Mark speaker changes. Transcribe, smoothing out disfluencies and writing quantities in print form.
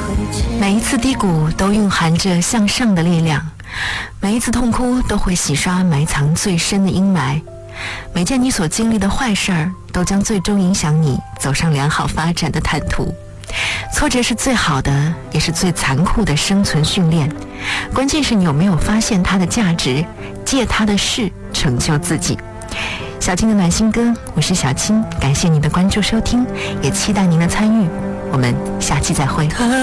Speaker 1: 每一次低谷都蕴含着向上的力量，每一次痛哭都会洗刷埋藏最深的阴霾，每件你所经历的坏事儿都将最终影响你走上良好发展的坦途。挫折是最好的，也是最残酷的生存训练，关键是你有没有发现它的价值，借它的势成就自己。小青的暖心歌，我是小青，感谢您的关注收听，也期待您的参与，我们下期再会。